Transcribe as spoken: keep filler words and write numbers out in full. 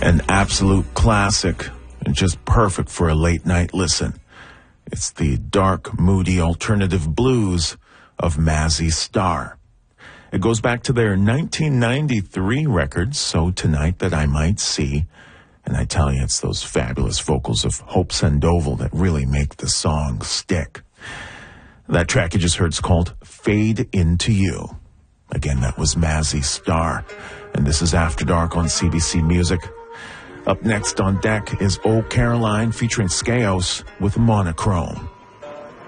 An absolute classic and just perfect for a late night listen. It's the dark, moody alternative blues of Mazzy Star. It goes back to their nineteen ninety-three record, So Tonight That I Might See. And I tell you, it's those fabulous vocals of Hope Sandoval that really make the song stick. That track you just heard is called Fade Into You. Again, that was Mazzy Star. And this is After Dark on C B C Music. Up next on deck is Old Caroline featuring Skaos with Monochrome.